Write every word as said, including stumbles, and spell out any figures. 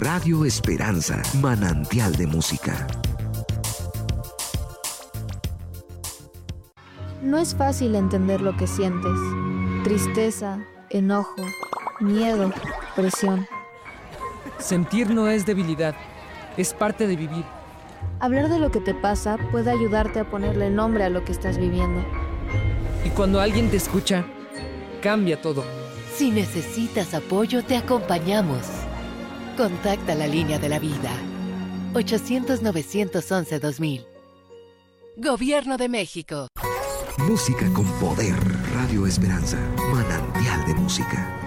Radio Esperanza, manantial de música. No es fácil entender lo que sientes. Tristeza, enojo, miedo, presión. Sentir no es debilidad, es parte de vivir. Hablar de lo que te pasa puede ayudarte a ponerle nombre a lo que estás viviendo. Y cuando alguien te escucha, cambia todo. Si necesitas apoyo, te acompañamos. Contacta la línea de la vida. ochocientos, novecientos once, dos mil. Gobierno de México. Música con poder. Radio Esperanza, manantial de música.